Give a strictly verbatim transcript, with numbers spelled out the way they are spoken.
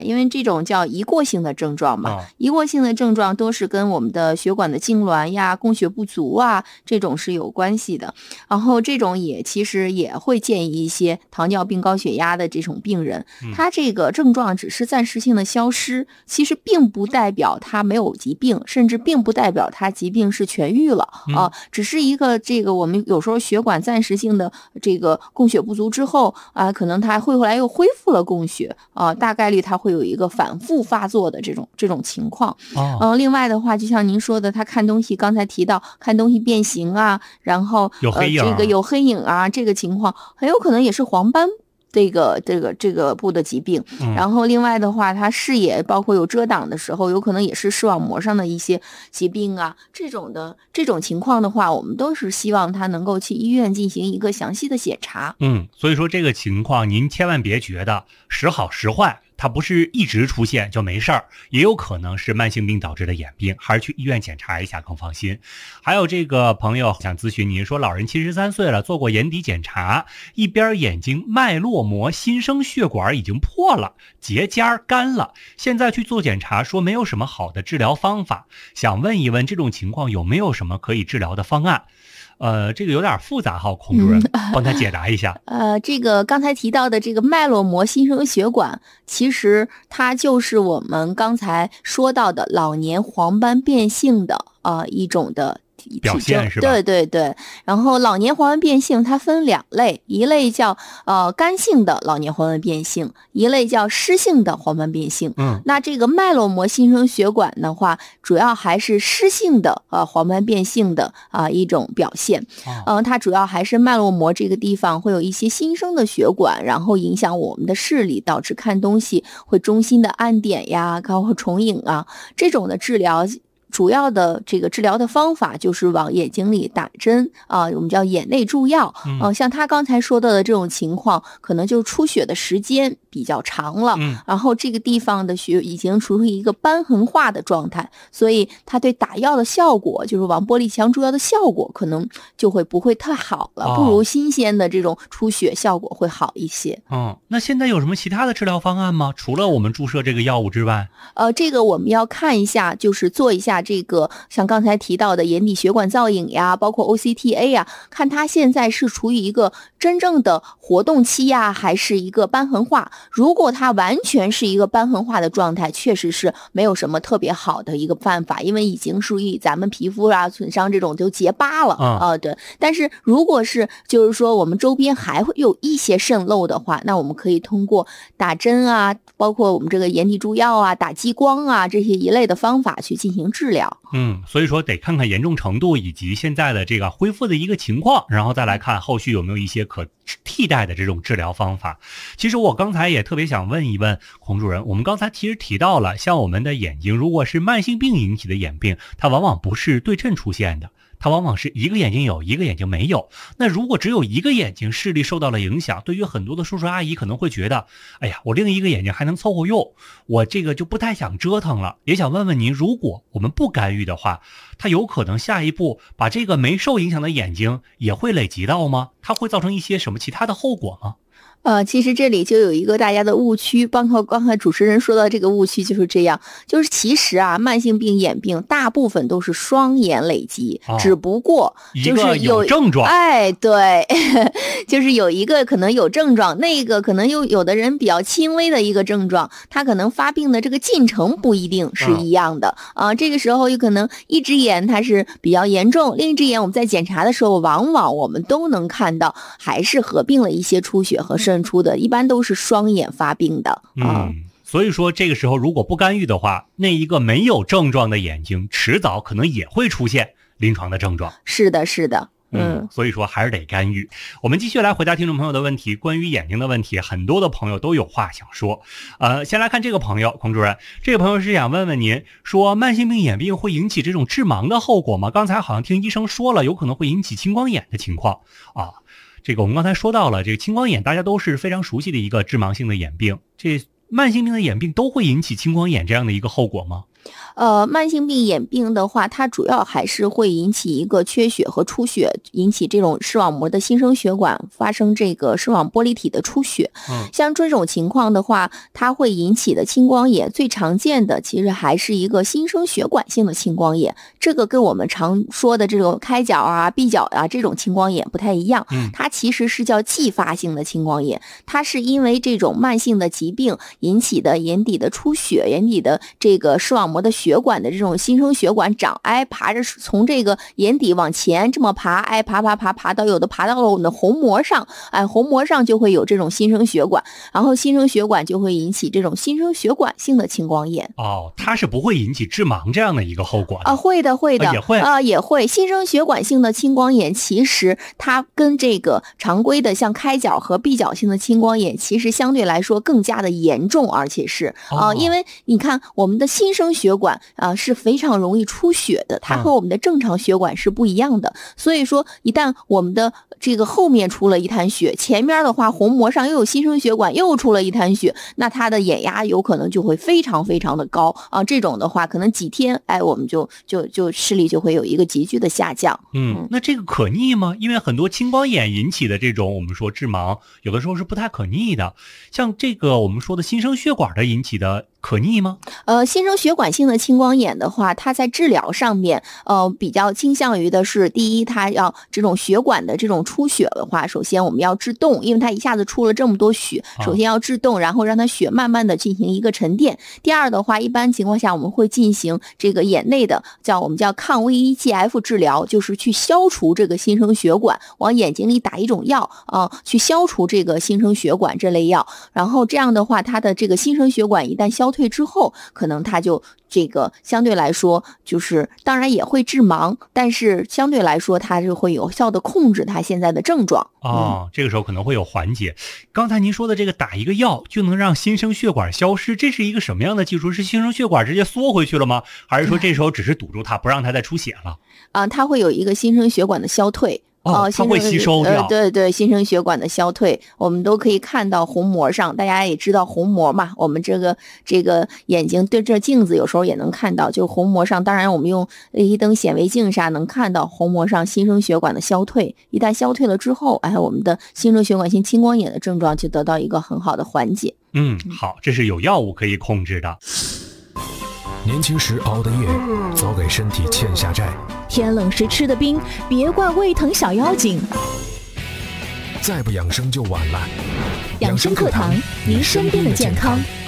因为这种叫一过性的症状嘛， 哦、 一过性的症状都是跟我们的血管的痉挛呀、供血不足啊这种是有关系的。然后这种也其实也会建议一些糖尿病、高血压的这种病人，他这个症状只是暂时性的消失，其实并不代表他没有疾病，甚至并不代表他疾病是痊愈了啊、呃，只是一个这个我们有时候血管暂时性的这个供血不足之后啊、呃，可能他会后来又恢复了供血啊、呃，大概率他会有一个反复发作的这种这种情况。 哦、 呃，另外的话，就像您说的，他看东西，刚才提到看东西变形啊，然后有黑影、 呃、这个有黑影啊，这个情况很有可能也是黄斑。这个这个这个部的疾病，然后另外的话，它视野包括有遮挡的时候，有可能也是视网膜上的一些疾病啊，这种的这种情况的话，我们都是希望他能够去医院进行一个详细的检查。 嗯，所以说这个情况您千万别觉得时好时坏。它不是一直出现就没事儿，也有可能是慢性病导致的眼病，还是去医院检查一下更放心。还有这个朋友想咨询您说，老人七十三岁了，做过眼底检查，一边眼睛脉络膜新生血管已经破了，结痂干了，现在去做检查说没有什么好的治疗方法，想问一问这种情况有没有什么可以治疗的方案？呃，这个有点复杂哈，孔主任、嗯、帮他解答一下。 呃，这个刚才提到的这个脉络膜新生血管，其实它就是我们刚才说到的老年黄斑变性的呃一种的表现是吧？ 对对对。然后老年黄斑变性它分两类，一类叫呃干性的老年黄斑变性，一类叫湿性的黄斑变性。 嗯， 那这个脉络膜新生血管的话，主要还是湿性的呃黄斑变性的啊、呃、一种表现。嗯、呃，它主要还是脉络膜这个地方会有一些新生的血管，然后影响我们的视力，导致看东西会中心的暗点呀，包括重影啊，这种的治疗。主要的这个治疗的方法就是往眼睛里打针啊、呃，我们叫眼内注药啊、呃。像他刚才说到的这种情况，可能就出血的时间比较长了， 嗯， 然后这个地方的血已经处于一个瘢痕化的状态，所以它对打药的效果，就是往玻璃腔注药的效果，可能就会不会太好了，不如新鲜的这种出血效果会好一些。 嗯，那现在有什么其他的治疗方案吗？除了我们注射这个药物之外？ 呃，这个我们要看一下，就是做一下这个像刚才提到的眼底血管造影呀，包括 O C T A 呀，看它现在是处于一个真正的活动期呀，还是一个瘢痕化。如果它完全是一个瘢痕化的状态，确实是没有什么特别好的一个办法，因为已经属于咱们皮肤啊损伤这种就结疤了啊、呃。对。但是如果是就是说我们周边还会有一些渗漏的话，那我们可以通过打针啊，包括我们这个眼底注药啊、打激光啊这些一类的方法去进行治疗。 嗯，所以说得看看严重程度以及现在的这个恢复的一个情况，然后再来看后续有没有一些可替代的这种治疗方法。其实我刚才也特别想问一问孔主任，我们刚才其实提到了，像我们的眼睛如果是慢性病引起的眼病，它往往不是对称出现的，它往往是一个眼睛有，一个眼睛没有。那如果只有一个眼睛视力受到了影响，对于很多的叔叔阿姨可能会觉得，哎呀，我另一个眼睛还能凑合用，我这个就不太想折腾了。也想问问您，如果我们不干预的话，它有可能下一步把这个没受影响的眼睛也会累及到吗？它会造成一些什么其他的后果吗？ 呃，其实这里就有一个大家的误区，包括刚才主持人说到这个误区就是这样，就是其实啊，慢性病眼病大部分都是双眼累积，哦、只不过就是有, 一个有症状， 哎，对，就是有一个可能有症状，那个可能有有的人比较轻微的一个症状，他可能发病的这个进程不一定是一样的啊、嗯呃。这个时候有可能一只眼它是比较严重，另一只眼我们在检查的时候，往往我们都能看到还是合并了一些出血和渗出的，一般都是双眼发病的啊、 嗯。所以说这个时候如果不干预的话，那一个没有症状的眼睛迟早可能也会出现临床的症状。 是的是的。 嗯，所以说还是得干预。我们继续来回答听众朋友的问题，关于眼睛的问题，很多的朋友都有话想说。呃，先来看这个朋友，孔主任，这个朋友是想问问您，说慢性病眼病会引起这种致盲的后果吗？刚才好像听医生说了，有可能会引起青光眼的情况啊。这个我们刚才说到了，这个青光眼大家都是非常熟悉的一个致盲性的眼病，这慢性病的眼病都会引起青光眼这样的一个后果吗？ 呃，慢性病眼病的话，它主要还是会引起一个缺血和出血，引起这种视网膜的新生血管发生这个视网玻璃体的出血。 嗯， 像这种情况的话，它会引起的青光眼最常见的其实还是一个新生血管性的青光眼，这个跟我们常说的这种开角啊、闭角啊这种青光眼不太一样。 嗯， 它其实是叫继发性的青光眼，它是因为这种慢性的疾病引起的眼底的出血，眼底的这个视网膜的血管的这种新生血管长，哎，爬着从这个眼底往前这么爬，哎，爬爬爬爬到有的爬到了我们的虹膜上，哎，虹膜上就会有这种新生血管，然后新生血管就会引起这种新生血管性的青光眼。 哦，它是不会引起致盲这样的一个后果的啊，会的，会的， 啊、也会啊、呃，也会。新生血管性的青光眼，其实它跟这个常规的像开角和闭角性的青光眼，其实相对来说更加的严重，而且是啊、呃，因为你看我们的新生血管啊、呃、是非常容易出血的，它和我们的正常血管是不一样的。嗯、所以说，一旦我们的这个后面出了一滩血，前面的话虹膜上又有新生血管又出了一滩血，那它的眼压有可能就会非常非常的高啊。这种的话，可能几天，哎，我们就就就视力就会有一个急剧的下降。 嗯，那这个可逆吗？因为很多青光眼引起的这种我们说致盲，有的时候是不太可逆的。像这个我们说的新生血管的引起的可逆吗？ 呃，新生血管性的青光眼的话，它在治疗上面，呃，比较倾向于的是，第一，它要这种血管的这种出血的话，首先我们要制动，因为它一下子出了这么多血，首先要制动，然后让它血慢慢的进行一个沉淀。第二的话，一般情况下我们会进行这个眼内的叫我们叫抗 V E G F 治疗，就是去消除这个新生血管，往眼睛里打一种药啊、呃，去消除这个新生血管这类药。然后这样的话，它的这个新生血管一旦消退之后，可能它就这个相对来说就是当然也会致盲，但是相对来说它就会有效的控制它现在的症状。 哦，这个时候可能会有缓解。刚才您说的这个打一个药就能让新生血管消失，这是一个什么样的技术？是新生血管直接缩回去了吗？还是说这时候只是堵住它，不让它再出血了？ 啊、呃，它会有一个新生血管的消退。 哦，它会吸收掉、 呃。对对，新生血管的消退，我们都可以看到虹膜上，大家也知道虹膜嘛，我们这个这个眼睛对着镜子有时候也能看到，就虹膜上，当然我们用一灯显微镜下能看到虹膜上新生血管的消退，一旦消退了之后，哎，我们的新生血管性青光眼的症状就得到一个很好的缓解。 嗯，好，这是有药物可以控制的。 年轻时熬的夜，早给身体欠下债。 天冷时吃的冰，别怪胃疼小妖精。 再不养生就晚了。 养生课堂，您身边的健康。